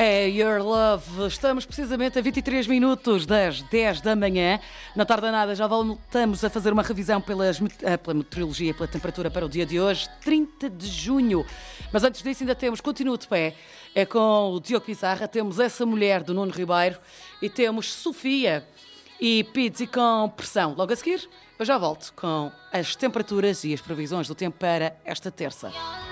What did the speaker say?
É Your Love. Estamos precisamente a 23 minutos das 10 da manhã. Na tarde nada já voltamos a fazer uma revisão pela meteorologia e pela temperatura para o dia de hoje, 30 de junho. Mas antes disso ainda continua de pé, é com o Diogo Pizarra, temos essa mulher do Nuno Ribeiro e temos Sofia e Pizzi com pressão. Logo a seguir, eu já volto com as temperaturas e as previsões do tempo para esta terça.